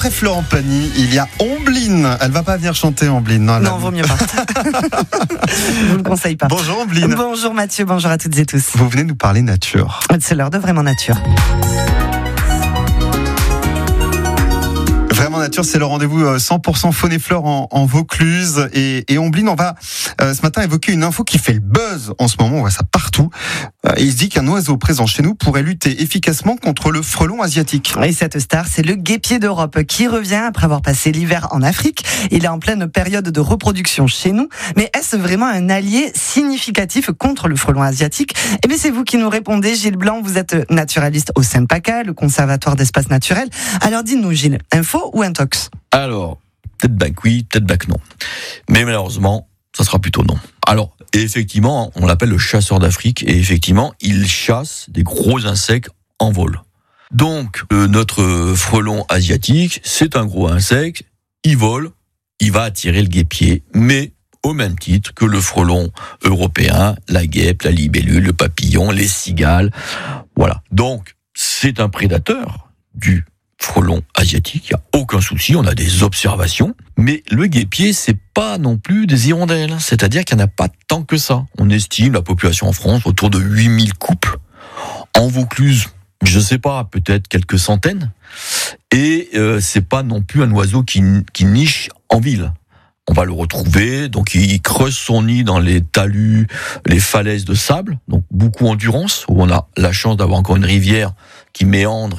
Après Florent Pagny, il y a Ombline. Elle va pas venir chanter, Ombline. Non, vaut mieux pas. Je vous le conseille pas. Bonjour Ombline. Bonjour Mathieu, bonjour à toutes et tous. Vous venez nous parler nature. C'est l'heure de Vraiment Nature. Vraiment Nature, c'est le rendez-vous 100% faune et flore en Vaucluse. Et Ombline, on va ce matin évoquer une info qui fait le buzz en ce moment, on voit ça partout. Il se dit qu'un oiseau présent chez nous pourrait lutter efficacement contre le frelon asiatique. Et cette star, c'est le guépier d'Europe qui revient après avoir passé l'hiver en Afrique. Il est en pleine période de reproduction chez nous. Mais est-ce vraiment un allié significatif contre le frelon asiatique ? Eh bien, c'est vous qui nous répondez. Gilles Blanc, vous êtes naturaliste au CNPACA, le Conservatoire d'espaces naturels. Alors dites-nous, Gilles, info ou intox ? Alors, peut-être bac oui, peut-être bac non. Mais malheureusement, ça sera plutôt non. Alors, effectivement, on l'appelle le chasseur d'Afrique, et effectivement, il chasse des gros insectes en vol. Donc, notre frelon asiatique, c'est un gros insecte, il vole, il va attirer le guêpier, mais au même titre que le frelon européen, la guêpe, la libellule, le papillon, les cigales. Voilà. Donc, c'est un prédateur du frelon asiatique, il n'y a aucun souci, on a des observations, mais le guêpier, c'est pas non plus des hirondelles, c'est-à-dire qu'il n'y en a pas tant que ça. On estime la population en France autour de 8000 couples. En Vaucluse, je sais pas, peut-être quelques centaines, et c'est pas non plus un oiseau qui niche en ville. On va le retrouver, donc il creuse son nid dans les talus, les falaises de sable, donc beaucoup endurance, où on a la chance d'avoir encore une rivière qui méandre